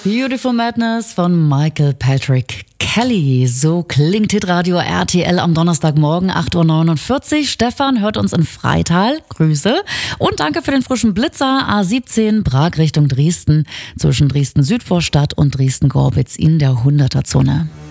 Beautiful Madness von Michael Patrick Kelly. So klingt Hitradio RTL am Donnerstagmorgen 8.49 Uhr. Stefan hört uns in Freital. Grüße. Und danke für den frischen Blitzer. A17 Prag Richtung Dresden zwischen Dresden-Südvorstadt und Dresden-Gorbitz in der 100er-Zone.